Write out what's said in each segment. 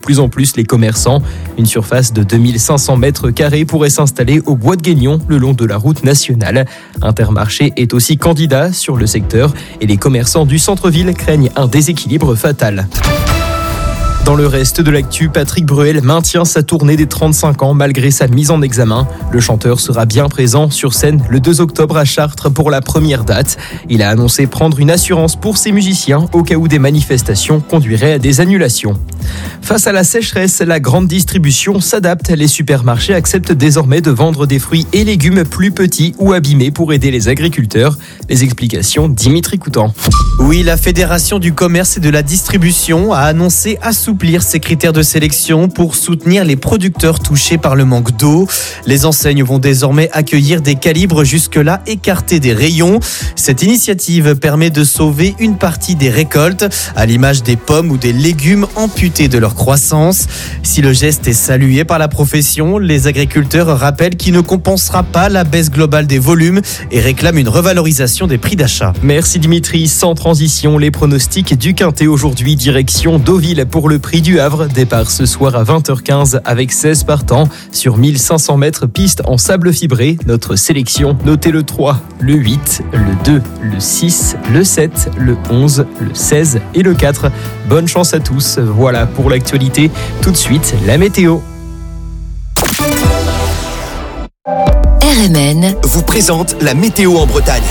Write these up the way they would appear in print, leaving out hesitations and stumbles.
plus en plus les commerçants. Une surface de 2500 mètres carrés pourrait s'installer au Bois de Guignon, le long de la route nationale. Intermarché est aussi candidat sur le secteur et les commerçants du centre-ville craignent un déséquilibre fatal. Dans le reste de l'actu, Patrick Bruel maintient sa tournée des 35 ans malgré sa mise en examen. Le chanteur sera bien présent sur scène le 2 octobre à Chartres pour la première date. Il a annoncé prendre une assurance pour ses musiciens au cas où des manifestations conduiraient à des annulations. Face à la sécheresse, la grande distribution s'adapte. Les supermarchés acceptent désormais de vendre des fruits et légumes plus petits ou abîmés pour aider les agriculteurs. Les explications, Dimitri Coutan. Oui, la Fédération du commerce et de la distribution a annoncé assouplir ses critères de sélection pour soutenir les producteurs touchés par le manque d'eau. Les enseignes vont désormais accueillir des calibres jusque-là écartés des rayons. Cette initiative permet de sauver une partie des récoltes, à l'image des pommes ou des légumes amputés de leur croissance. Si le geste est salué par la profession, les agriculteurs rappellent qu'il ne compensera pas la baisse globale des volumes et réclament une revalorisation des prix d'achat. Merci Dimitri. Sans transition, les pronostics du Quintet aujourd'hui, direction Deauville pour le Prix du Havre. Départ ce soir à 20h15 avec 16 partants sur 1500 mètres piste en sable fibré. Notre sélection, notez le 3, le 8, le 2, le 6, le 7, le 11, le 16 et le 4. Bonne chance à tous. Voilà pour l'actualité. Tout de suite, la météo. RMN vous présente la météo en Bretagne.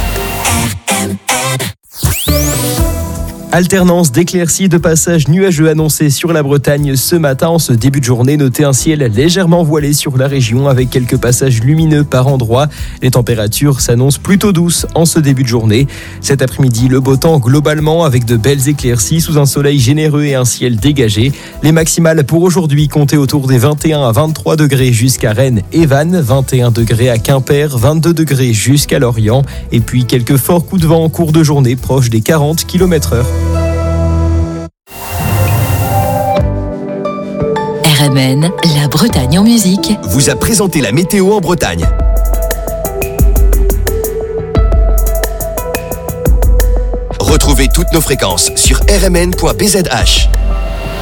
Alternance d'éclaircies et de passages nuageux annoncés sur la Bretagne ce matin. En ce début de journée, notez un ciel légèrement voilé sur la région avec quelques passages lumineux par endroits. Les températures s'annoncent plutôt douces en ce début de journée. Cet après-midi, le beau temps globalement avec de belles éclaircies sous un soleil généreux et un ciel dégagé. Les maximales pour aujourd'hui comptaient autour des 21 à 23 degrés jusqu'à Rennes et Vannes, 21 degrés à Quimper, 22 degrés jusqu'à Lorient. Et puis quelques forts coups de vent en cours de journée proches des 40 km/h. RMN, la Bretagne en musique, vous a présenté la météo en Bretagne. Retrouvez toutes nos fréquences sur rmn.bzh.